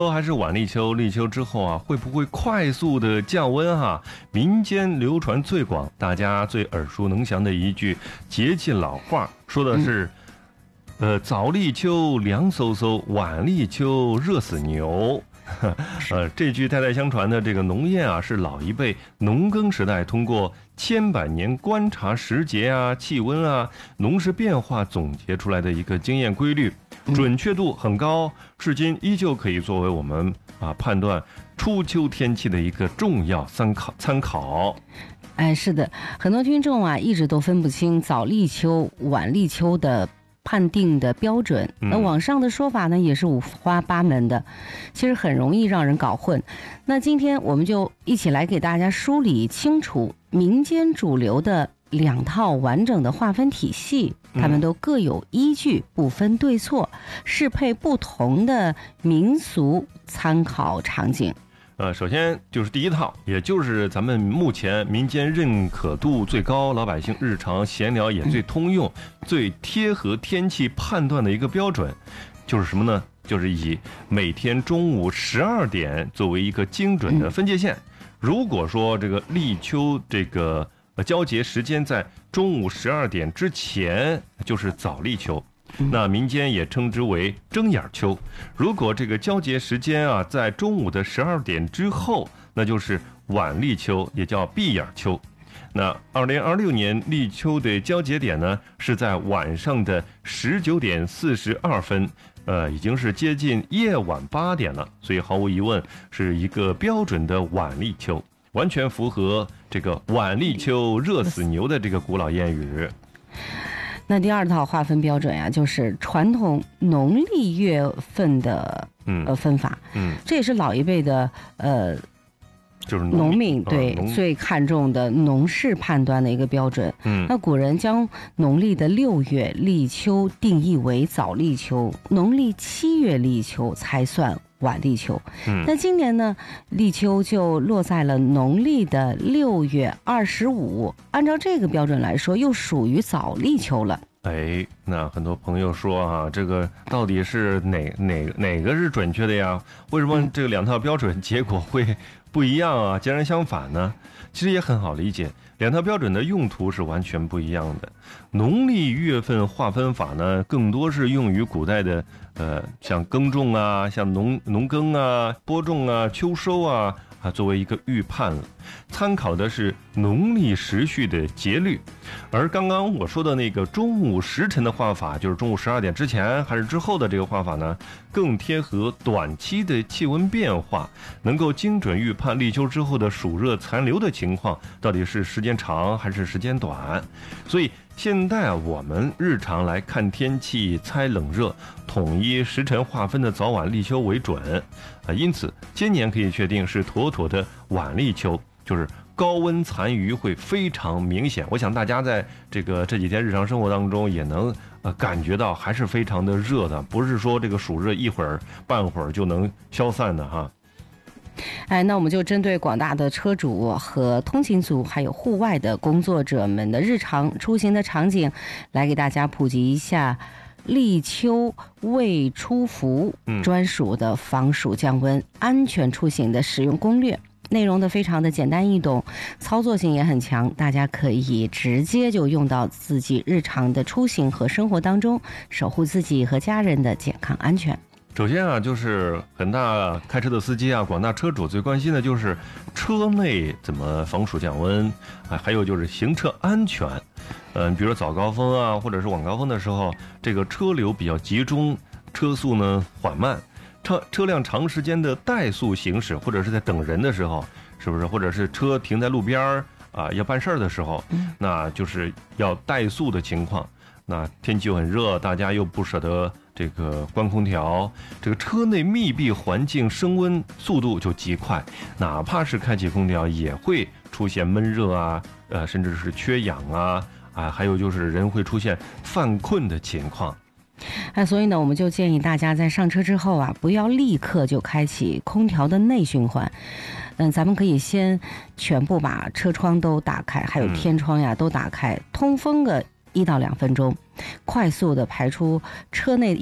还是晚立秋，立秋之后啊，会不会快速的降温哈？民间流传最广，大家最耳熟能详的一句节气老话，说的是，早立秋凉飕飕，晚立秋热死牛。这句代代相传的这个农谚啊，是老一辈农耕时代通过千百年观察时节啊、气温啊、农事变化总结出来的一个经验规律，准确度很高，至今依旧可以作为我们判断初秋天气的一个重要参考。 哎，是的，很多听众啊一直都分不清早立秋、晚立秋的判定的标准，那网上的说法呢也是五花八门的，其实很容易让人搞混。那今天我们就一起来给大家梳理清楚民间主流的两套完整的划分体系，它们都各有依据，不分对错，适配不同的民俗参考场景。 首先就是第一套，也就是咱们目前民间认可度最高，老百姓日常闲聊也最通用、最贴合天气判断的一个标准，就是什么呢？就是以每天中午12点作为一个精准的分界线。如果说这个立秋这个交节时间在中午12点之前，就是早立秋。那民间也称之为睁眼秋。如果这个交节时间啊在中午的12点之后，那就是晚立秋，也叫闭眼秋。那2026年立秋的交节点呢是在晚上的19点42分，已经是接近夜晚8点了，所以毫无疑问是一个标准的晚立秋，完全符合这个晚立秋热死牛的这个古老谚语。 那第二套划分标准啊，就是传统农历月份的分法，这也是老一辈的就是农民对最看重的农事判断的一个标准。那古人将农历的6月立秋定义为早立秋，农历7月立秋才算晚立秋。那今年呢，立秋就落在了农历的6月25，按照这个标准来说，又属于早立秋了。 哎，那很多朋友说啊，这个到底是哪个是准确的呀？为什么这个两套标准结果会不一样啊？截然相反呢？其实也很好理解，两套标准的用途是完全不一样的。农历月份划分法呢，更多是用于古代的像耕种啊，像农耕啊、播种啊、秋收啊，作为一个预判了，参考的是农历时序的节律。而刚刚我说的那个中午时辰的画法，就是中午12点之前还是之后的这个画法呢，更贴合短期的气温变化，能够精准预判立秋之后的暑热残留的情况，到底是时间长还是时间短。所以现在我们日常来看天气、猜冷热，统一时辰划分的早晚立秋为准因此今年可以确定是妥妥的晚立秋，就是高温残余会非常明显。我想大家在这几天日常生活当中也能感觉到还是非常的热的，不是说这个暑热一会儿半会儿就能消散的哈。 哎，那我们就针对广大的车主和通勤族，还有户外的工作者们的日常出行的场景，来给大家普及一下立秋未出伏专属的防暑降温、安全出行的使用攻略。内容的非常的简单易懂，操作性也很强，大家可以直接就用到自己日常的出行和生活当中，守护自己和家人的健康安全。 首先啊，就是很大开车的司机啊，广大车主最关心的就是车内怎么防暑降温还有就是行车安全。比如说早高峰啊，或者是晚高峰的时候，这个车流比较集中，车速呢缓慢，车辆长时间的怠速行驶，或者是在等人的时候，是不是？或者是车停在路边要办事儿的时候，那就是要怠速的情况。那天气又很热，大家又不舍得这个关空调，这个车内密闭环境升温速度就极快，哪怕是开启空调也会出现闷热啊，甚至是缺氧还有就是人会出现犯困的情况。 所以呢，我们就建议大家在上车之后不要立刻就开启空调的内循环。咱们可以先全部把车窗都打开，还有天窗都打开，通风个1到2分钟，快速的排出车内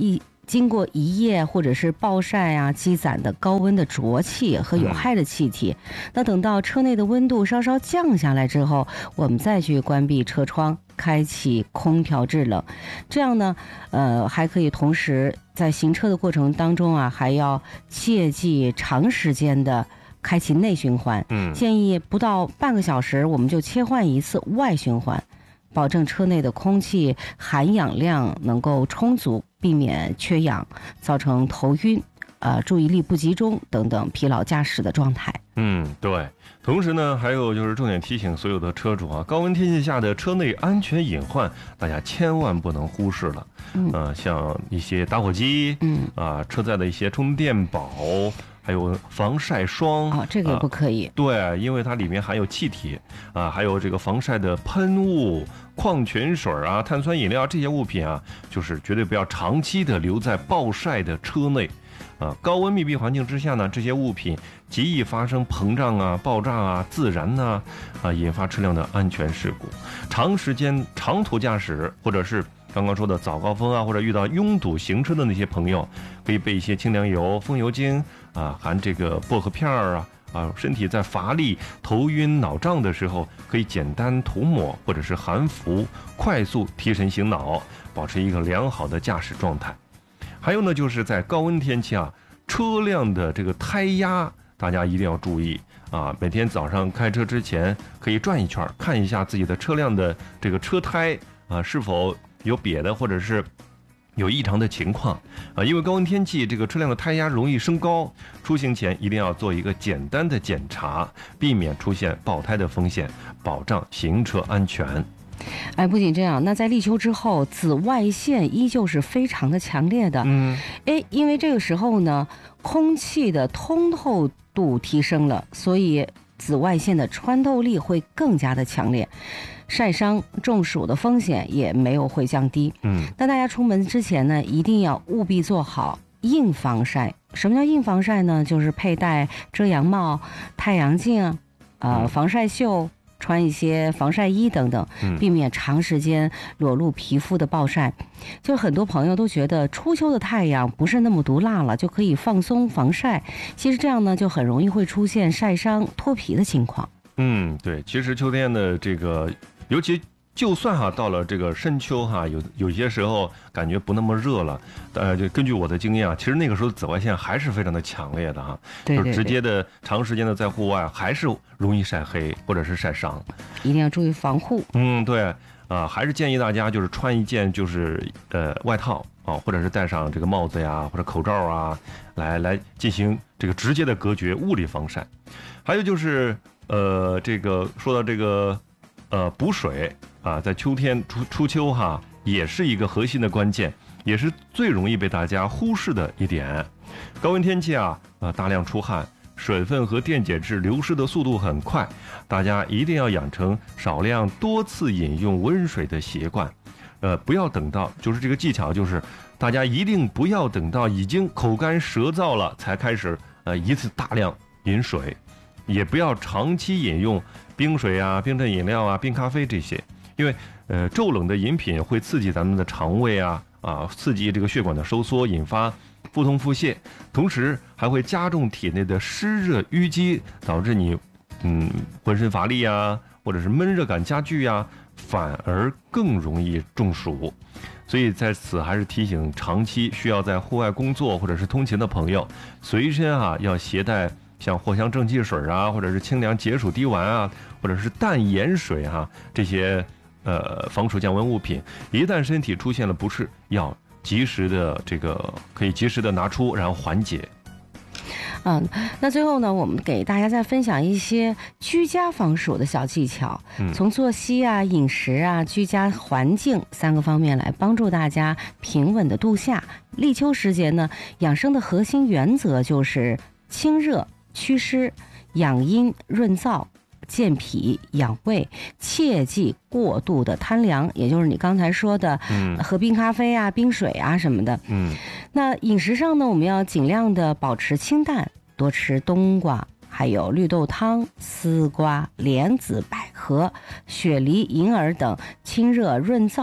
经过一夜或者是暴晒啊积攒的高温的浊气和有害的气体。那等到车内的温度稍稍降下来之后，我们再去关闭车窗，开启空调制冷。这样呢，还可以同时在行车的过程当中啊，还要切记长时间的开启内循环。建议不到半个小时我们就切换一次外循环，保证车内的空气含氧量能够充足，避免缺氧，造成头晕、注意力不集中等等疲劳驾驶的状态。 对。同时呢，还有就是重点提醒所有的车主啊，高温天气下的车内安全隐患，大家千万不能忽视了。像一些打火机，车载的一些充电宝，还有防晒霜这个也不可以。 对，因为它里面含有气体还有这个防晒的喷雾、矿泉水碳酸饮料这些物品就是绝对不要长期的留在暴晒的车内。高温密闭环境之下呢，这些物品极易发生膨胀爆炸自燃引发车辆的安全事故。长时间长途驾驶，或者是刚刚说的早高峰或者遇到拥堵行车的那些朋友，可以备一些清凉油、风油精含这个薄荷片身体在乏力、头晕、脑胀的时候，可以简单涂抹或者是含服，快速提神醒脑，保持一个良好的驾驶状态。还有呢，就是在高温天气车辆的这个胎压，大家一定要注意每天早上开车之前可以转一圈，看一下自己的车辆的这个车胎是否有瘪的或者是有异常的情况因为高温天气这个车辆的胎压容易升高，出行前一定要做一个简单的检查，避免出现爆胎的风险，保障行车安全。 不仅这样，那在立秋之后，紫外线依旧是非常的强烈的。因为这个时候呢，空气的通透度提升了，所以紫外线的穿透力会更加的强烈，晒伤、中暑的风险也没有会降低。那大家出门之前呢，一定要务必做好硬防晒。什么叫硬防晒呢？就是佩戴遮阳帽、太阳镜、防晒袖。穿一些防晒衣等等，避免长时间裸露皮肤的暴晒。就很多朋友都觉得初秋的太阳不是那么毒辣了，就可以放松防晒。其实这样呢，就很容易会出现晒伤、脱皮的情况。 对，其实秋天的这个，尤其就算到了这个深秋有些时候感觉不那么热了，就根据我的经验其实那个时候紫外线还是非常的强烈的对， 就直接的长时间的在户外还是容易晒黑或者是晒伤， 一定要注意防护。 对还是建议大家就是穿一件就是外套或者是戴上这个帽子呀或者口罩来进行这个直接的隔绝，物理防晒。还有就是这个说到这个补水在秋天初秋也是一个核心的关键，也是最容易被大家忽视的一点。高温天气大量出汗，水分和电解质流失的速度很快，大家一定要养成少量多次饮用温水的习惯。不要等到，就是这个技巧，就是大家一定不要等到已经口干舌燥了才开始一次大量饮水，也不要长期饮用冰水冰镇饮料冰咖啡这些，因为骤冷的饮品会刺激咱们的肠胃刺激这个血管的收缩，引发腹痛腹泻，同时还会加重体内的湿热淤积，导致你浑身乏力或者是闷热感加剧反而更容易中暑。所以在此还是提醒长期需要在户外工作或者是通勤的朋友，随身要携带像藿香正气水或者是清凉解暑滴丸或者是淡盐水这些防暑降温物品，一旦身体出现了不适，要及时的可以及时的拿出，然后缓解。 那最后呢，我们给大家再分享一些居家防暑的小技巧，从作息饮食居家环境3个方面来帮助大家平稳的度夏。立秋时节呢，养生的核心原则就是清热祛湿、养阴润燥、健脾养胃，切忌过度的贪凉，也就是你刚才说的喝冰咖啡冰水什么的。那饮食上呢，我们要尽量的保持清淡，多吃冬瓜，还有绿豆汤、丝瓜、莲子、百合、雪梨、银耳等清热润燥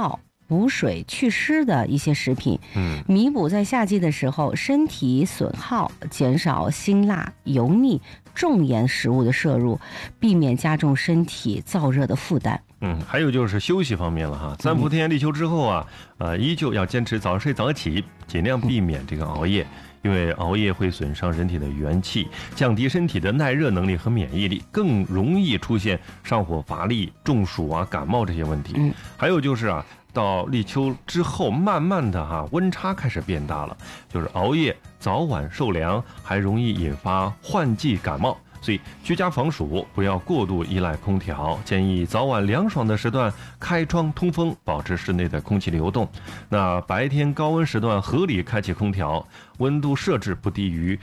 补水祛湿的一些食品，弥补在夏季的时候身体损耗，减少辛辣、油腻、重盐食物的摄入，避免加重身体燥热的负担。 还有就是休息方面了哈。3伏天立秋之后啊，依旧要坚持早睡早起，尽量避免这个熬夜，因为熬夜会损伤人体的元气，降低身体的耐热能力和免疫力，更容易出现上火乏力、中暑啊、感冒这些问题。还有就是啊，到立秋之后，慢慢的温差开始变大了，就是熬夜、早晚受凉，还容易引发换季感冒。所以居家防暑，不要过度依赖空调，建议早晚凉爽的时段开窗通风，保持室内的空气流动。那白天高温时段合理开启空调，温度设置不低于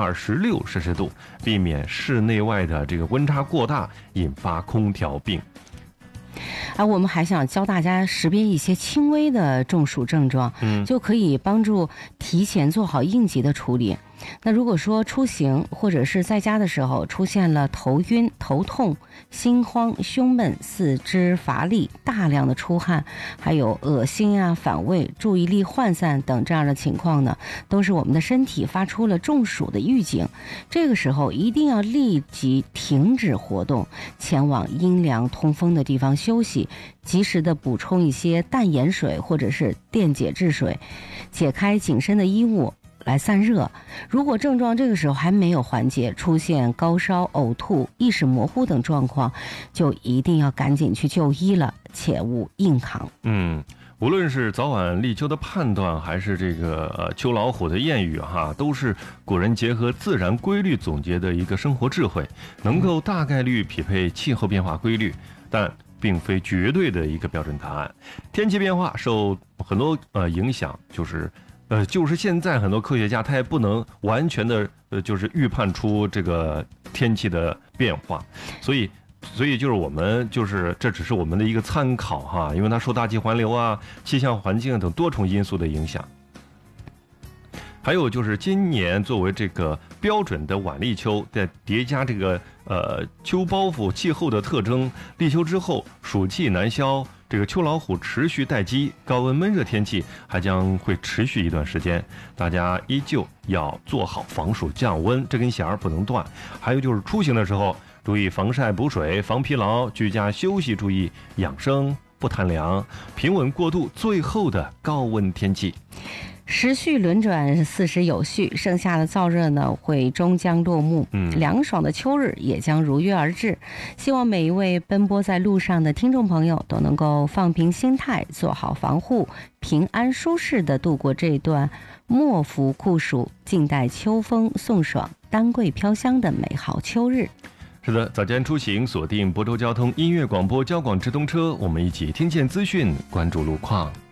26摄氏度，避免室内外的这个温差过大，引发空调病。 我们还想教大家识别一些轻微的中暑症状，就可以帮助提前做好应急的处理。那如果说出行或者是在家的时候出现了头晕、头痛、心慌、胸闷、四肢乏力、大量的出汗，还有恶心啊、反胃、注意力涣散等这样的情况呢，都是我们的身体发出了中暑的预警。这个时候一定要立即停止活动，前往阴凉通风的地方休息，及时的补充一些淡盐水或者是电解质水，解开紧身的衣物来散热。如果症状这个时候还没有缓解，出现高烧、呕吐、意识模糊等状况，就一定要赶紧去就医了，切勿硬扛。 无论是早晚立秋的判断，还是这个秋老虎的谚语都是古人结合自然规律总结的一个生活智慧，能够大概率匹配气候变化规律，但并非绝对的一个标准答案。天气变化受很多影响，就是现在很多科学家他也不能完全的就是预判出这个天气的变化，所以就是我们这只是我们的一个参考因为它受大气环流啊、气象环境等多重因素的影响。还有就是今年作为这个标准的晚立秋，再叠加这个秋包袱气候的特征，立秋之后暑气难消，这个秋老虎持续待机，高温闷热天气还将会持续一段时间，大家依旧要做好防暑降温，这根弦儿不能断。还有就是出行的时候注意防晒补水、防疲劳，居家休息注意养生，不贪凉，平稳过渡最后的高温天气。 时序轮转，四时有序，盛夏的燥热呢会终将落幕，凉爽的秋日也将如约而至。希望每一位奔波在路上的听众朋友都能够放平心态，做好防护，平安舒适地度过这段莫伏酷暑，静待秋风送爽，丹桂飘香的美好秋日。 是的，早间出行锁定播州交通音乐广播交广直通车，我们一起听见资讯，关注路况。